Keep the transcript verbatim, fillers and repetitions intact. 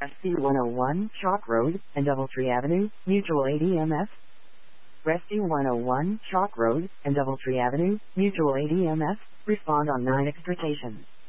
Rescue one oh one, Chalk Road, and Doubletree Avenue, Mutual A D M S. Rescue one oh one, Chalk Road, and Doubletree Avenue, Mutual A D M S. Respond on nine expectations.